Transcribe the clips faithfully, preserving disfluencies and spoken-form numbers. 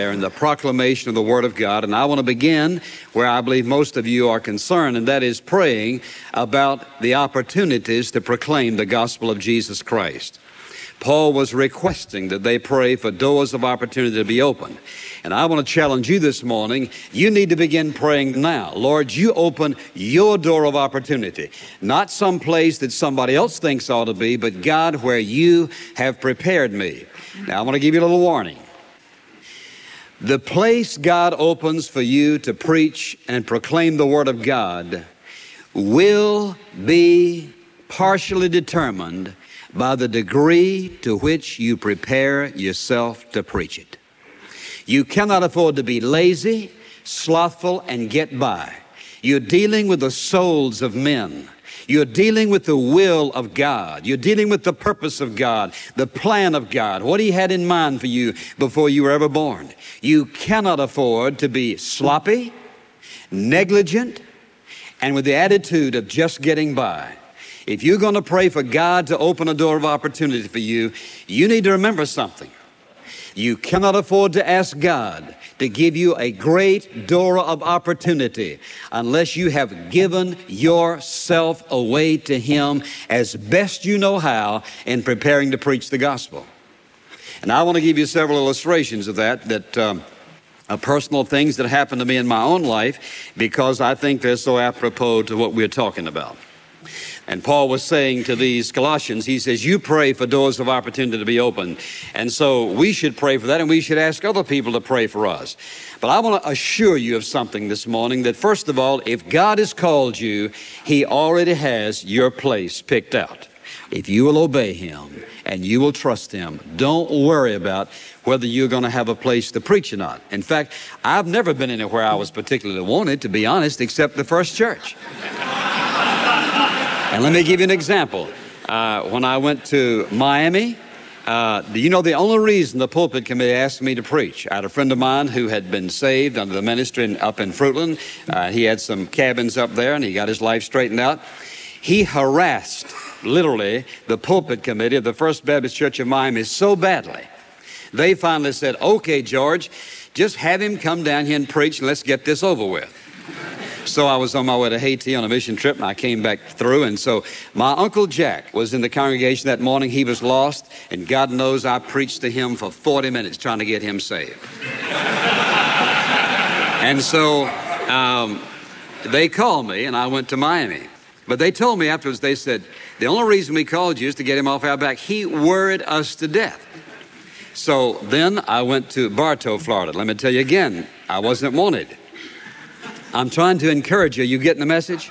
in the proclamation of the Word of God. And I want to begin where I believe most of you are concerned, and that is praying about the opportunities to proclaim the gospel of Jesus Christ. Paul was requesting that they pray for doors of opportunity to be opened. And I want to challenge you this morning. You need to begin praying now. Lord, you open your door of opportunity. Not some place that somebody else thinks ought to be, but God, where you have prepared me. Now, I want to give you a little warning. The place God opens for you to preach and proclaim the Word of God will be partially determined by the degree to which you prepare yourself to preach it. You cannot afford to be lazy, slothful, and get by. You're dealing with the souls of men. You're dealing with the will of God. You're dealing with the purpose of God, the plan of God, what He had in mind for you before you were ever born. You cannot afford to be sloppy, negligent, and with the attitude of just getting by. If you're going to pray for God to open a door of opportunity for you, you need to remember something. You cannot afford to ask God to give you a great door of opportunity unless you have given yourself away to Him as best you know how in preparing to preach the gospel. And I want to give you several illustrations of that, that um, are personal things that happened to me in my own life, because I think they're so apropos to what we're talking about. And Paul was saying to these Colossians, he says, you pray for doors of opportunity to be opened. And so we should pray for that, and we should ask other people to pray for us. But I want to assure you of something this morning, that first of all, if God has called you, He already has your place picked out. If you will obey Him and you will trust Him, don't worry about whether you're going to have a place to preach or not. In fact, I've never been anywhere I was particularly wanted, to be honest, except the First Church. And let me give you an example. Uh, when I went to Miami, uh, do you know the only reason the pulpit committee asked me to preach? I had a friend of mine who had been saved under the ministry in, up in Fruitland. Uh, he had some cabins up there, and he got his life straightened out. He harassed, literally, the pulpit committee of the First Baptist Church of Miami so badly. They finally said, okay, George, just have him come down here and preach, and let's get this over with. So I was on my way to Haiti on a mission trip, and I came back through. And so my Uncle Jack was in the congregation that morning. He was lost, and God knows I preached to him for forty minutes trying to get him saved. And so um, they called me, and I went to Miami. But they told me afterwards, they said, the only reason we called you is to get him off our back. He worried us to death. So then I went to Bartow, Florida. Let me tell you again, I wasn't wanted. I'm trying to encourage you. You getting the message?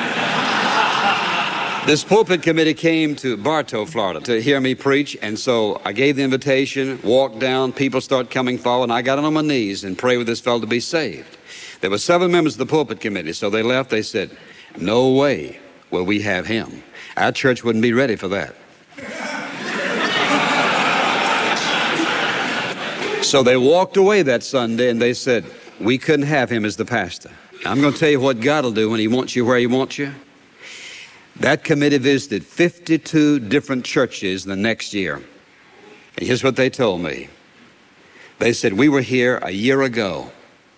This pulpit committee came to Bartow, Florida to hear me preach. And so I gave the invitation, walked down, people start coming forward, and I got on my knees and prayed with this fellow to be saved. There were seven members of the pulpit committee. So they left. They said, no way will we have him. Our church wouldn't be ready for that. So they walked away that Sunday, and they said, we couldn't have him as the pastor. I'm going to tell you what God will do when He wants you where He wants you. That committee visited fifty-two different churches the next year. And here's what they told me. They said, we were here a year ago,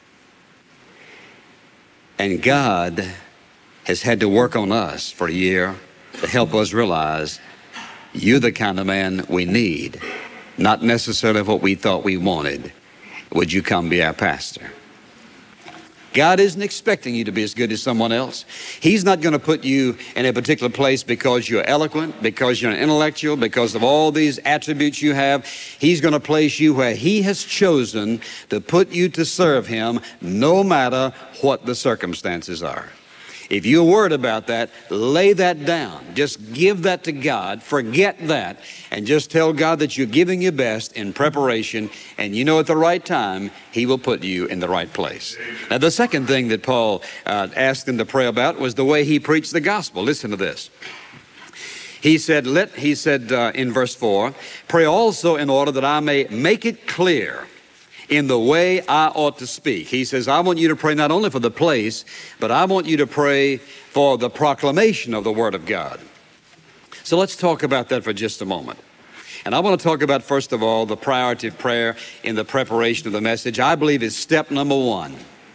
and God has had to work on us for a year to help us realize you're the kind of man we need, not necessarily what we thought we wanted. Would you come be our pastor? God isn't expecting you to be as good as someone else. He's not going to put you in a particular place because you're eloquent, because you're an intellectual, because of all these attributes you have. He's going to place you where He has chosen to put you to serve Him, no matter what the circumstances are. If you're worried about that, lay that down. Just give that to God. Forget that. And just tell God that you're giving your best in preparation. And you know at the right time, He will put you in the right place. Now, the second thing that Paul uh, asked them to pray about was the way he preached the gospel. Listen to this. He said, let, he said uh, in verse four, pray also in order that I may make it clear in the way I ought to speak. He says, I want you to pray not only for the place, but I want you to pray for the proclamation of the Word of God. So let's talk about that for just a moment. And I want to talk about, first of all, the priority of prayer in the preparation of the message. I believe is step number one.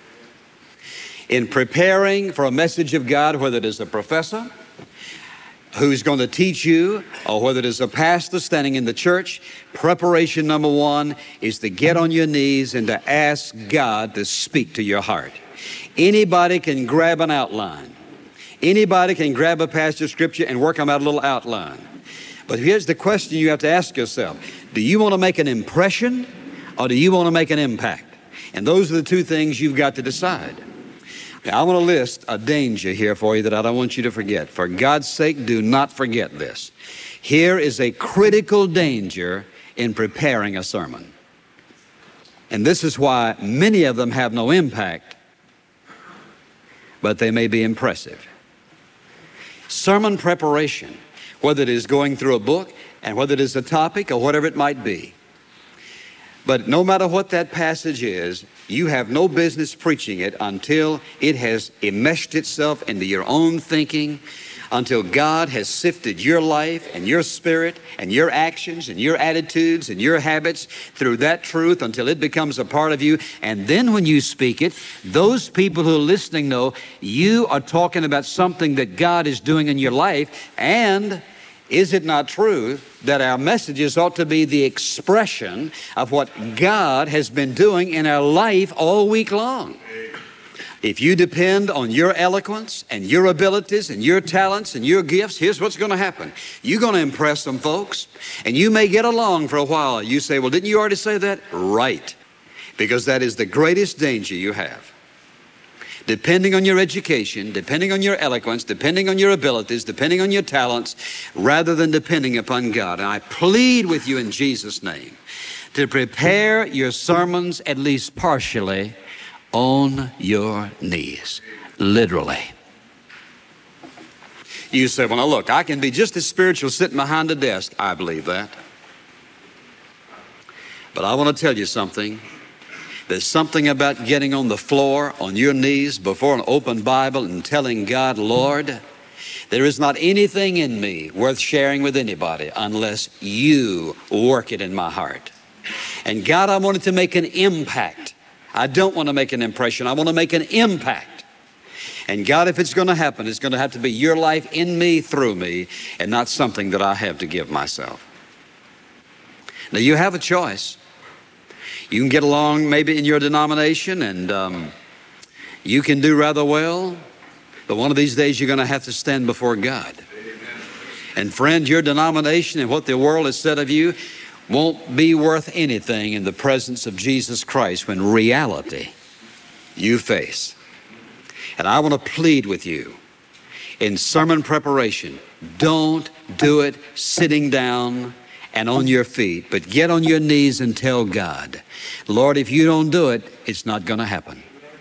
In preparing for a message of God, whether it is a professor who's going to teach you, or whether it is a pastor standing in the church, preparation number one is to get on your knees and to ask God to speak to your heart. Anybody can grab an outline. Anybody can grab a passage of Scripture and work them out a little outline. But here's the question you have to ask yourself. Do you want to make an impression, or do you want to make an impact? And those are the two things you've got to decide. Now, I want to list a danger here for you that I don't want you to forget. For God's sake, do not forget this. Here is a critical danger in preparing a sermon. And this is why many of them have no impact, but they may be impressive. Sermon preparation, whether it is going through a book and whether it is a topic or whatever it might be. But no matter what that passage is, you have no business preaching it until it has enmeshed itself into your own thinking, until God has sifted your life and your spirit and your actions and your attitudes and your habits through that truth until it becomes a part of you. And then when you speak it, those people who are listening know you are talking about something that God is doing in your life. And is it not true that our messages ought to be the expression of what God has been doing in our life all week long? If you depend on your eloquence and your abilities and your talents and your gifts, here's what's going to happen. You're going to impress some folks, and you may get along for a while. You say, well, didn't you already say that? Right. Because that is the greatest danger you have. Depending on your education, depending on your eloquence, depending on your abilities, depending on your talents, rather than depending upon God. And I plead with you in Jesus' name to prepare your sermons at least partially on your knees, literally. You say, well, now look, I can be just as spiritual sitting behind a desk. I believe that. But I want to tell you something. There's something about getting on the floor, on your knees, before an open Bible and telling God, Lord, there is not anything in me worth sharing with anybody unless you work it in my heart. And God, I wanted to make an impact. I don't want to make an impression. I want to make an impact. And God, if it's going to happen, it's going to have to be your life in me, through me, and not something that I have to give myself. Now, you have a choice. You can get along maybe in your denomination and um, you can do rather well, but one of these days you're going to have to stand before God. And friend, your denomination and what the world has said of you won't be worth anything in the presence of Jesus Christ when reality you face. And I want to plead with you in sermon preparation, don't do it sitting down and on your feet, but get on your knees and tell God, Lord, if you don't do it, it's not going to happen.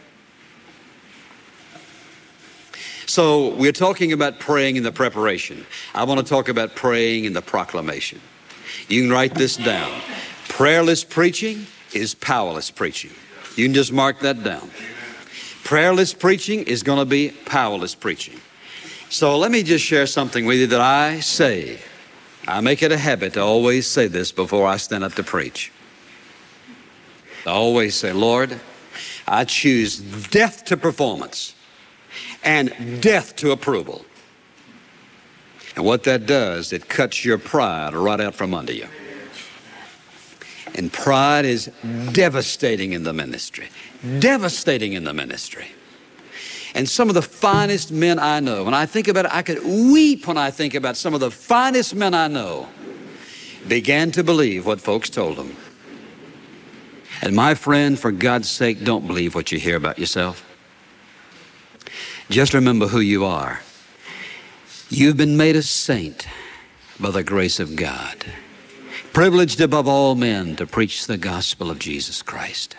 So we're talking about praying in the preparation. I want to talk about praying in the proclamation. You can write this down. Prayerless preaching is powerless preaching. You can just mark that down. Prayerless preaching is going to be powerless preaching. So let me just share something with you that I say. I make it a habit to always say this before I stand up to preach. I always say, Lord, I choose death to performance and death to approval. And what that does, it cuts your pride right out from under you. And pride is devastating in the ministry. Devastating in the ministry. And some of the finest men I know, when I think about it, I could weep when I think about some of the finest men I know began to believe what folks told them. And my friend, for God's sake, don't believe what you hear about yourself. Just remember who you are. You've been made a saint by the grace of God, privileged above all men to preach the gospel of Jesus Christ.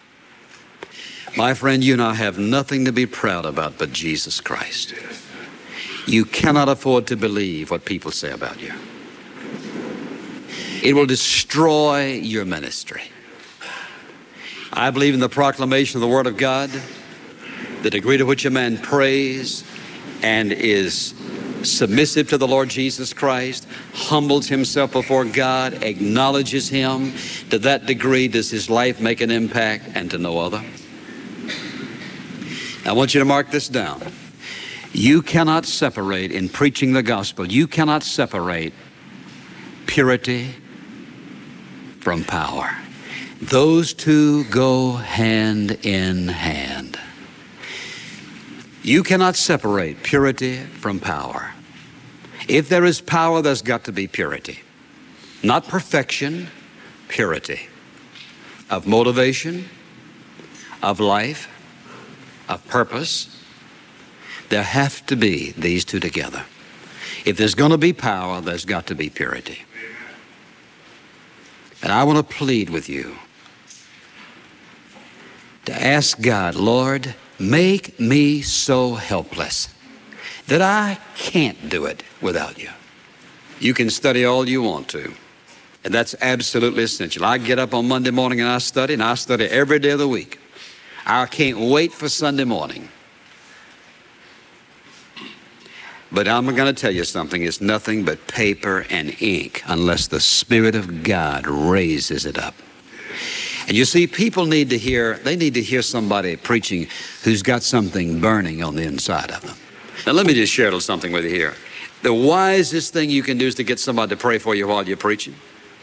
My friend, you and I have nothing to be proud about but Jesus Christ. You cannot afford to believe what people say about you. It will destroy your ministry. I believe in the proclamation of the Word of God, the degree to which a man prays and is submissive to the Lord Jesus Christ, humbles himself before God, acknowledges him, to that degree does his life make an impact, and to no other. I want you to mark this down. You cannot separate, in preaching the gospel, you cannot separate purity from power. Those two go hand in hand. You cannot separate purity from power. If there is power, there's got to be purity. Not perfection, purity. Of motivation, of life, of purpose. There have to be these two together. If there's going to be power, there's got to be purity. And I want to plead with you to ask God, Lord, make me so helpless that I can't do it without you. You can study all you want to, and that's absolutely essential. I get up on Monday morning and I study, and I study every day of the week. I can't wait for Sunday morning. But I'm going to tell you something. It's nothing but paper and ink unless the Spirit of God raises it up. And you see, people need to hear, they need to hear somebody preaching who's got something burning on the inside of them. Now, let me just share a little something with you here. The wisest thing you can do is to get somebody to pray for you while you're preaching.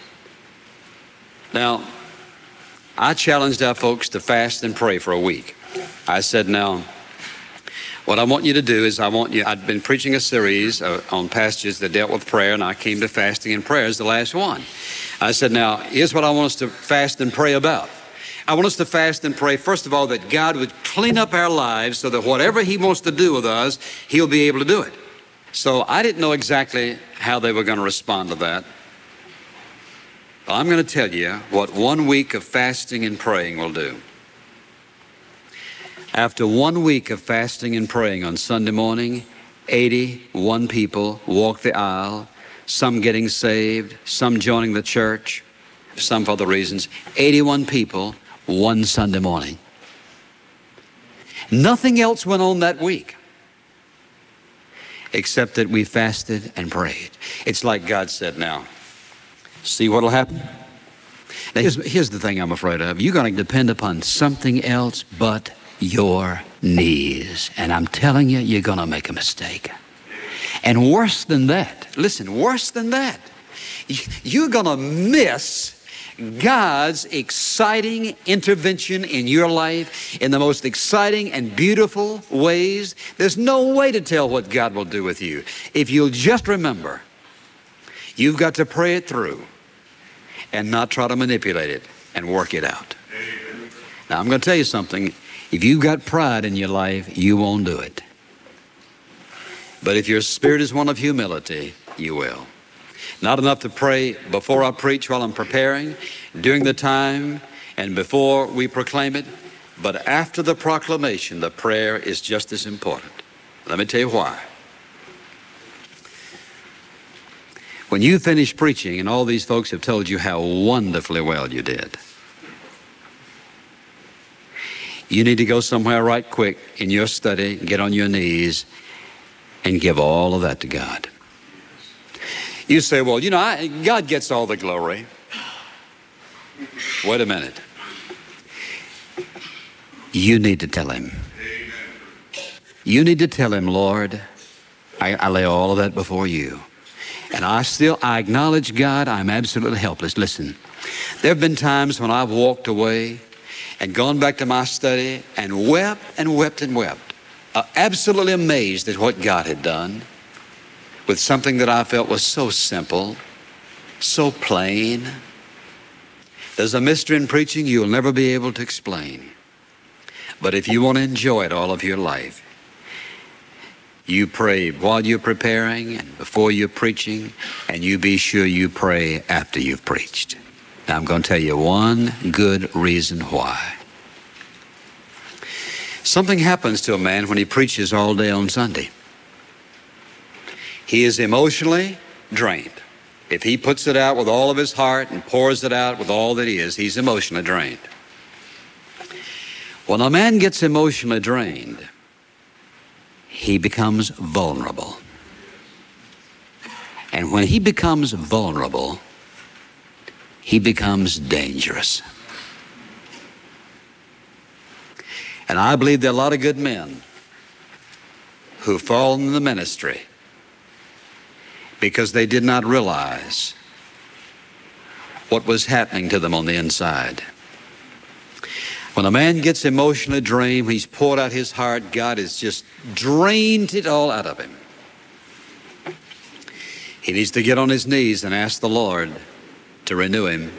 Now, I challenged our folks to fast and pray for a week. I said, now, what I want you to do is I want you, I'd been preaching a series uh, on passages that dealt with prayer, and I came to fasting and prayer as the last one. I said, now, here's what I want us to fast and pray about. I want us to fast and pray, first of all, that God would clean up our lives so that whatever he wants to do with us, he'll be able to do it. So I didn't know exactly how they were going to respond to that. But I'm going to tell you what one week of fasting and praying will do. After one week of fasting and praying on Sunday morning, eighty-one people walked the aisle, some getting saved, some joining the church, some for other reasons. eighty-one people one Sunday morning. Nothing else went on that week except that we fasted and prayed. It's like God said, now, see what'll happen? Now, here's, here's the thing I'm afraid of. You're going to depend upon something else but your knees. And I'm telling you, you're going to make a mistake. And worse than that, listen, worse than that, you're going to miss God's exciting intervention in your life in the most exciting and beautiful ways. There's no way to tell what God will do with you. If you'll just remember, you've got to pray it through and not try to manipulate it and work it out. Now, I'm going to tell you something. If you've got pride in your life, you won't do it. But if your spirit is one of humility, you will. Not enough to pray before I preach while I'm preparing, during the time, and before we proclaim it. But after the proclamation, the prayer is just as important. Let me tell you why. When you finish preaching and all these folks have told you how wonderfully well you did, you need to go somewhere right quick in your study, get on your knees, and give all of that to God. You say, well, you know, I, God gets all the glory. Wait a minute. You need to tell him. You need to tell him, Lord, I, I lay all of that before you. And I still, I acknowledge, God, I'm absolutely helpless. Listen, there have been times when I've walked away and gone back to my study and wept and wept and wept, uh, absolutely amazed at what God had done with something that I felt was so simple, so plain. There's a mystery in preaching you'll never be able to explain. But if you want to enjoy it all of your life, you pray while you're preparing and before you're preaching, and you be sure you pray after you've preached. Now, I'm going to tell you one good reason why. Something happens to a man when he preaches all day on Sunday. He is emotionally drained. If he puts it out with all of his heart and pours it out with all that he is, he's emotionally drained. When a man gets emotionally drained, he becomes vulnerable. And when he becomes vulnerable, he becomes dangerous. And I believe there are a lot of good men who fall in the ministry because they did not realize what was happening to them on the inside. When a man gets emotionally drained, he's poured out his heart, God has just drained it all out of him. He needs to get on his knees and ask the Lord to renew him.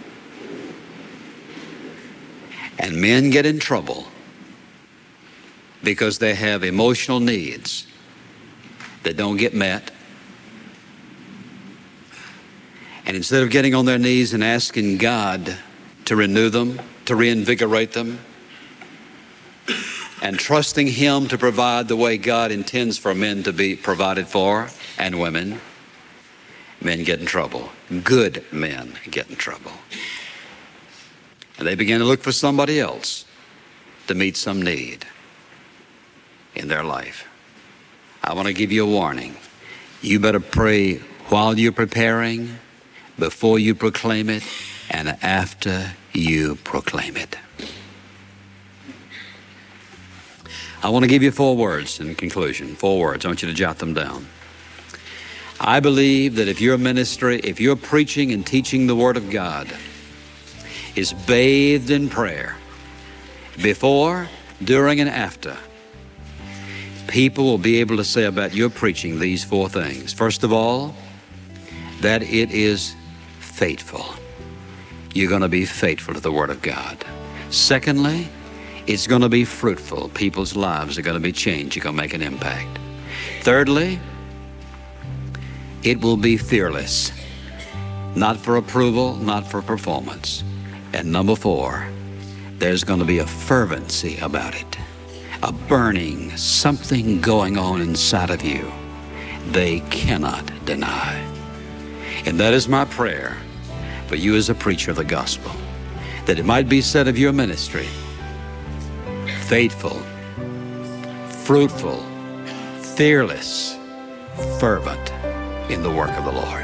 And men get in trouble because they have emotional needs that don't get met. And instead of getting on their knees and asking God to renew them, to reinvigorate them, and trusting him to provide the way God intends for men to be provided for, and women, men get in trouble. Good men get in trouble. And they begin to look for somebody else to meet some need in their life. I want to give you a warning. You better pray while you're preparing, before you proclaim it, and after you proclaim it. I want to give you four words in conclusion. Four words. I want you to jot them down. I believe that if your ministry, if you're preaching and teaching the Word of God, is bathed in prayer, before, during, and after, people will be able to say about your preaching these four things. First of all, that it is faithful. You're going to be faithful to the Word of God. Secondly, it's going to be fruitful. People's lives are going to be changed. You're going to make an impact. Thirdly, it will be fearless. Not for approval, not for performance. And number four, there's going to be a fervency about it. A burning, something going on inside of you they cannot deny. And that is my prayer for you as a preacher of the gospel, that it might be said of your ministry, faithful, fruitful, fearless, fervent in the work of the Lord.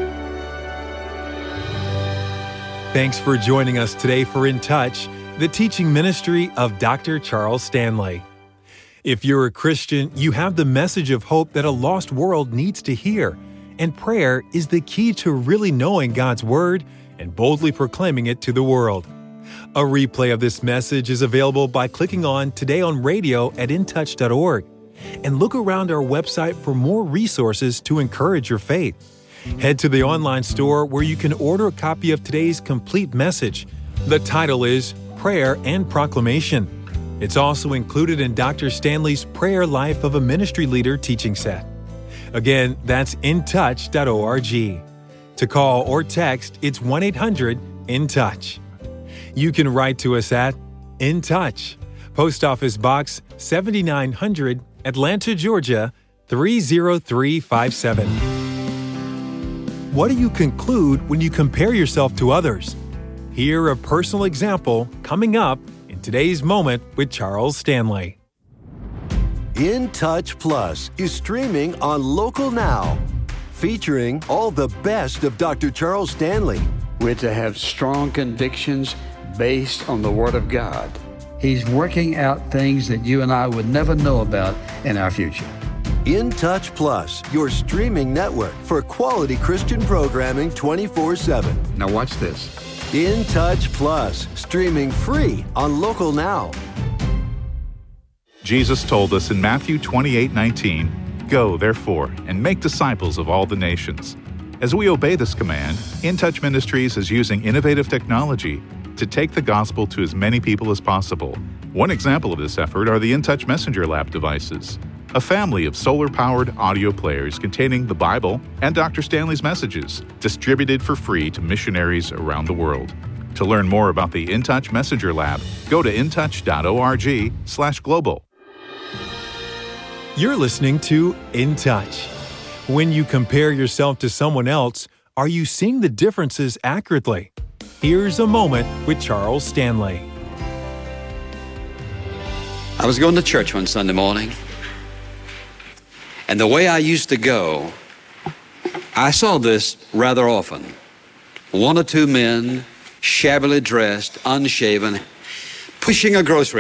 Thanks for joining us today for In Touch, the teaching ministry of Doctor Charles Stanley. If you're a Christian, you have the message of hope that a lost world needs to hear, and prayer is the key to really knowing God's Word and boldly proclaiming it to the world. A replay of this message is available by clicking on Today on Radio at in touch dot org, and look around our website for more resources to encourage your faith. Head to the online store where you can order a copy of today's complete message. The title is Prayer and Proclamation. It's also included in Doctor Stanley's Prayer Life of a Ministry Leader teaching set. Again, that's in touch dot org. To call or text, it's one eight hundred in touch. You can write to us at In Touch, Post Office Box seventy-nine hundred, Atlanta, Georgia three zero three five seven. What do you conclude when you compare yourself to others? Hear a personal example coming up in today's Moment with Charles Stanley. In Touch Plus is streaming on Local Now, featuring all the best of Doctor Charles Stanley. We're to have strong convictions based on the Word of God. He's working out things that you and I would never know about in our future. In Touch Plus, your streaming network for quality Christian programming twenty-four seven. Now watch this. In Touch Plus, streaming free on Local Now. Jesus told us in Matthew twenty-eight nineteen, "Go, therefore, and make disciples of all the nations." As we obey this command, In Touch Ministries is using innovative technology to take the gospel to as many people as possible. One example of this effort are the In Touch Messenger Lab devices, a family of solar-powered audio players containing the Bible and Doctor Stanley's messages, distributed for free to missionaries around the world. To learn more about the In Touch Messenger Lab, go to in touch dot org slash global. You're listening to In Touch. When you compare yourself to someone else, are you seeing the differences accurately? Here's a moment with Charles Stanley. I was going to church one Sunday morning, and the way I used to go I saw this rather often. One or two men, shabbily dressed, unshaven, pushing a grocery